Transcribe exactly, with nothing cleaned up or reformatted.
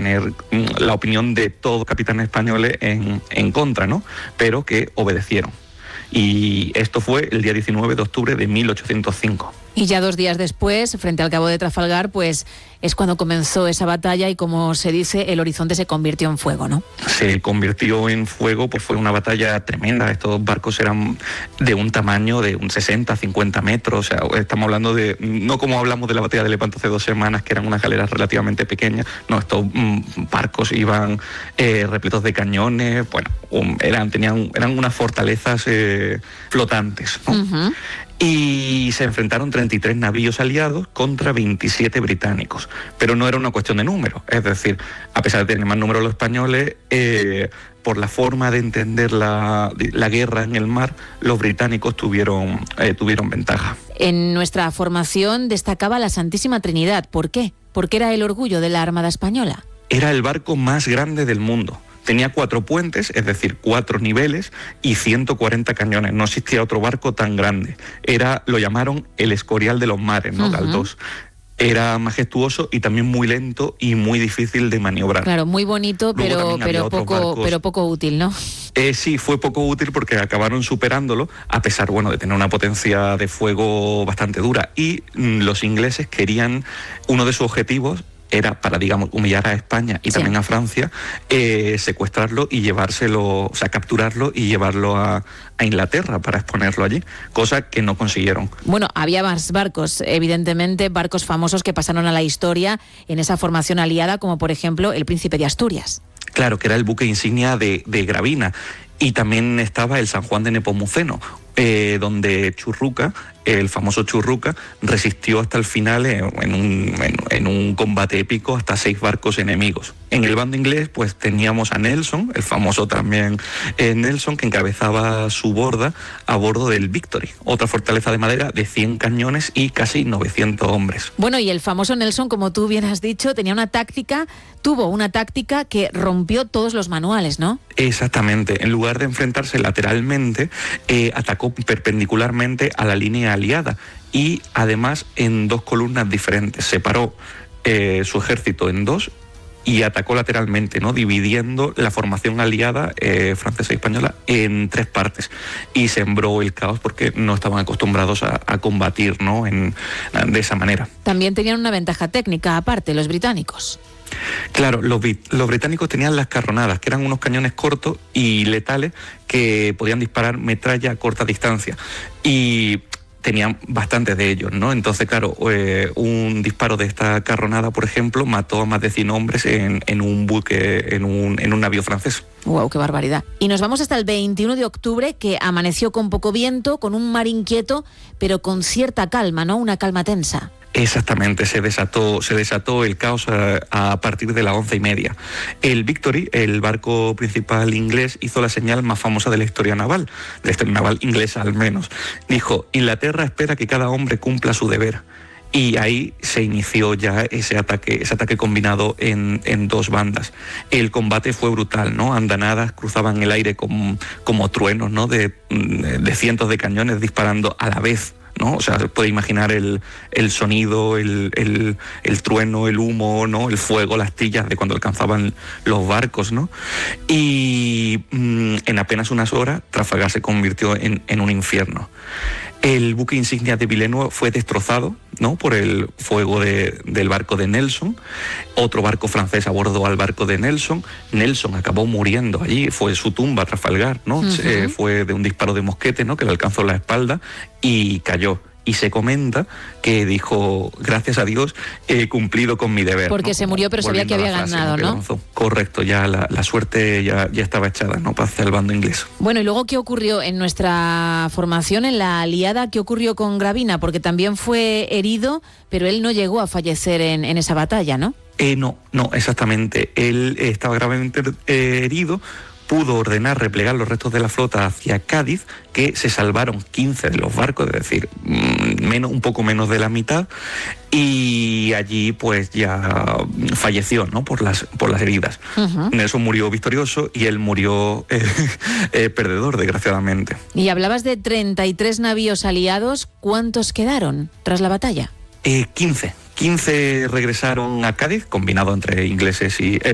tener la opinión de todos los capitanes españoles en, en contra, ¿no? Pero que obedecieron. Y esto fue el día diecinueve de octubre de mil ochocientos cinco. Y ya dos días después, frente al Cabo de Trafalgar, pues es cuando comenzó esa batalla y, como se dice, el horizonte se convirtió en fuego, ¿no? Se convirtió en fuego, pues fue una batalla tremenda. Estos barcos eran de un tamaño de un sesenta, cincuenta metros. O sea, estamos hablando de, no como hablamos de la batalla de Lepanto hace dos semanas, que eran unas galeras relativamente pequeñas. No, estos mm, barcos iban eh, repletos de cañones. Bueno, um, eran, tenían, eran unas fortalezas eh, flotantes, ¿no? Uh-huh. Y se enfrentaron treinta y tres navíos aliados contra veintisiete británicos. Pero no era una cuestión de número. Es decir, a pesar de tener más número los españoles, eh, por la forma de entender la, la guerra en el mar, los británicos tuvieron, eh, tuvieron ventaja. En nuestra formación destacaba la Santísima Trinidad. ¿Por qué? Porque era el orgullo de la Armada Española. Era el barco más grande del mundo. Tenía cuatro puentes, es decir, cuatro niveles y ciento cuarenta cañones. No existía otro barco tan grande. Era, lo llamaron el Escorial de los mares, ¿no? Uh-huh. Galdós. Era majestuoso y también muy lento y muy difícil de maniobrar. Claro, muy bonito, pero, pero, poco, pero poco útil, ¿no? Eh, sí, fue poco útil porque acabaron superándolo, a pesar, bueno, de tener una potencia de fuego bastante dura. Y mm, los ingleses querían, uno de sus objetivos era para, digamos, humillar a España y sí. también a Francia, eh, secuestrarlo y llevárselo, o sea, capturarlo y llevarlo a, a Inglaterra para exponerlo allí, cosa que no consiguieron. Bueno, había más barcos, evidentemente, barcos famosos que pasaron a la historia en esa formación aliada, como por ejemplo el Príncipe de Asturias. Claro, que era el buque insignia de, de Gravina. Y también estaba el San Juan de Nepomuceno, eh, donde Churruca, el famoso Churruca, resistió hasta el final en, en, un, en, en un combate épico hasta seis barcos enemigos. En el bando inglés, pues teníamos a Nelson, el famoso también eh, Nelson, que encabezaba su borda a bordo del Victory, otra fortaleza de madera de cien cañones y casi novecientos hombres. Bueno, y el famoso Nelson, como tú bien has dicho, tenía una táctica, tuvo una táctica que rompió todos los manuales, ¿no? Exactamente. En lugar de enfrentarse lateralmente, eh, atacó perpendicularmente a la línea aliada y además en dos columnas diferentes. Separó eh, su ejército en dos y atacó lateralmente, ¿no? Dividiendo la formación aliada eh, francesa y española en tres partes, y sembró el caos porque no estaban acostumbrados a, a combatir, ¿no? en, de esa manera. También tenían una ventaja técnica aparte, los británicos. Claro, los, los británicos tenían las carronadas, que eran unos cañones cortos y letales que podían disparar metralla a corta distancia, y tenían bastantes de ellos, ¿no? Entonces, claro, eh, un disparo de esta carronada, por ejemplo, mató a más de cien hombres en, en un buque, en un, en un navío francés. ¡Wow, qué barbaridad! Y nos vamos hasta el veintiuno de octubre, que amaneció con poco viento, con un mar inquieto, pero con cierta calma, ¿no? Una calma tensa. Exactamente, se desató, se desató el caos a, a partir de las once y media. El Victory, el barco principal inglés, hizo la señal más famosa de la historia naval, de la historia naval inglesa al menos. Dijo: Inglaterra espera que cada hombre cumpla su deber. Y ahí se inició ya ese ataque, ese ataque combinado en, en dos bandas. El combate fue brutal, ¿no? Andanadas cruzaban el aire como, como truenos, ¿no? De, de cientos de cañones disparando a la vez, ¿no? O sea, se puede imaginar el, el sonido, el, el, el trueno, el humo, ¿no? El fuego, las tillas de cuando alcanzaban los barcos, ¿no? Y mmm, en apenas unas horas, Trafalgar se convirtió en, en un infierno. El buque insignia de Villeneuve fue destrozado, ¿no? Por el fuego de, del barco de Nelson. Otro barco francés abordó al barco de Nelson. Nelson acabó muriendo allí, fue su tumba, Trafalgar, ¿no? Uh-huh. Se, fue de un disparo de mosquete, ¿no? Que le alcanzó la espalda y cayó. Y se comenta que dijo: gracias a Dios he cumplido con mi deber. Porque, ¿no? Se murió, pero sabía que había frase, ganado, ¿no? ¿no? Correcto, ya la, la suerte ya, ya estaba echada, ¿no? Hacia el bando inglés. Bueno, y luego, ¿qué ocurrió en nuestra formación, en la aliada? ¿Qué ocurrió con Gravina? Porque también fue herido, pero él no llegó a fallecer en, en esa batalla, ¿no? Eh, no, no, exactamente. Él estaba gravemente eh, herido. Pudo ordenar replegar los restos de la flota hacia Cádiz, que se salvaron quince de los barcos, es decir, menos, un poco menos de la mitad, y allí pues ya falleció, ¿no? por las por las heridas. Uh-huh. Nelson murió victorioso y él murió eh, eh, perdedor, desgraciadamente. Y hablabas de treinta y tres navíos aliados. ¿Cuántos quedaron tras la batalla? Eh, quince. quince regresaron a Cádiz, combinado entre ingleses y... Eh,